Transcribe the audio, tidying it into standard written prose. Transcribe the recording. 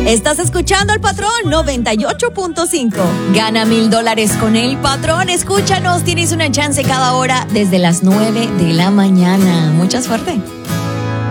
Estás escuchando al Patrón 98.5. Gana $1,000 con el Patrón. Escúchanos, tienes una chance cada hora desde las 9 de la mañana. Mucha suerte.